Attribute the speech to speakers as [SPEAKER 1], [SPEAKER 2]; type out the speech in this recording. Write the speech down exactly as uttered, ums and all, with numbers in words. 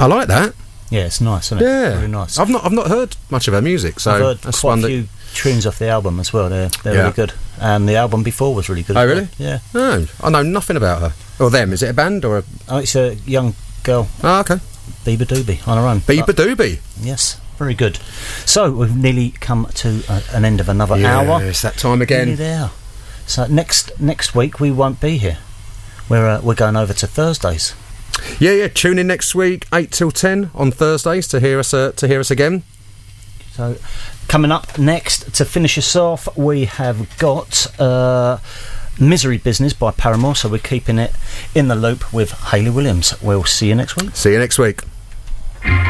[SPEAKER 1] I like that.
[SPEAKER 2] Yeah, it's nice, isn't it?
[SPEAKER 1] Yeah,
[SPEAKER 2] really nice.
[SPEAKER 1] I've not I've not heard much of her music, so
[SPEAKER 2] I've heard
[SPEAKER 1] that's
[SPEAKER 2] quite
[SPEAKER 1] one
[SPEAKER 2] a
[SPEAKER 1] that.
[SPEAKER 2] few tunes off the album as well. They're they're
[SPEAKER 1] Yeah.
[SPEAKER 2] really good, and the album before was really good.
[SPEAKER 1] Oh,
[SPEAKER 2] as well.
[SPEAKER 1] really?
[SPEAKER 2] Yeah.
[SPEAKER 1] No, I know nothing about her or them. Is it a band or a?
[SPEAKER 2] Oh, it's a young girl,
[SPEAKER 1] Oh, okay.
[SPEAKER 2] Biba Doobie, on her own.
[SPEAKER 1] Biba
[SPEAKER 2] But-
[SPEAKER 1] Doobie.
[SPEAKER 2] Yes, very good. So we've nearly come to uh, an end of another
[SPEAKER 1] Yeah,
[SPEAKER 2] hour.
[SPEAKER 1] it's that time
[SPEAKER 2] Nearly
[SPEAKER 1] again.
[SPEAKER 2] there. So next next week we won't be here. We're uh, we're going over to Thursdays.
[SPEAKER 1] Yeah, yeah. Tune in next week, eight till ten on Thursdays to hear us uh, to hear us again.
[SPEAKER 2] So coming up next to finish us off, we have got uh, Misery Business by Paramore. So we're keeping it in the loop with Hayley Williams. We'll see you next week.
[SPEAKER 1] See you next week.